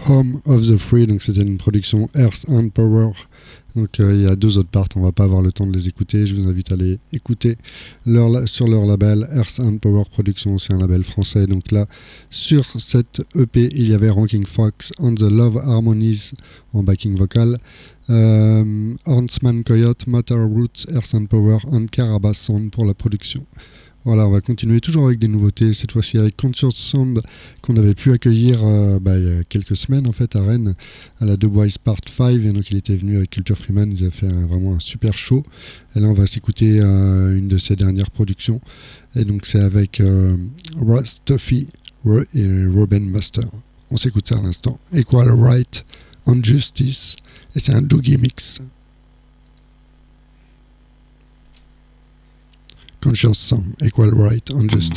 Home of the Free, donc c'était une production Earth and Power. Donc il y a 2 autres parts, on va pas avoir le temps de les écouter, je vous invite à aller écouter sur leur label Earth and Power Productions, c'est un label français. Donc là, sur cette EP, il y avait Ranking Fox on the Love Harmonies en backing vocal, Hornsman Coyote, Matter Roots, Earth and Power, and Carabas Sound pour la production. Voilà, on va continuer toujours avec des nouveautés, cette fois-ci avec Conscious Sound qu'on avait pu accueillir il y a quelques semaines en fait à Rennes, à la The Boys Part 5, et donc il était venu avec Culture Freeman, ils avaient fait vraiment un super show, et là on va s'écouter une de ses dernières productions, et donc c'est avec Russ Tuffy et Robin Buster. On s'écoute ça à l'instant, Equal Right and Justice, et c'est un doogie mix. Conscious Sound, Equal Right and Justice.